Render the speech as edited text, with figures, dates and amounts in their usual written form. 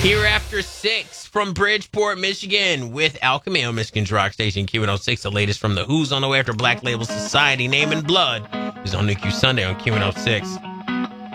Here after 6 from Bridgeport, Michigan, with Al Camino, Michigan's rock station, Q106. The latest from the Who's on the way after Black Label Society. Name and Blood is on NQ Sunday on Q106.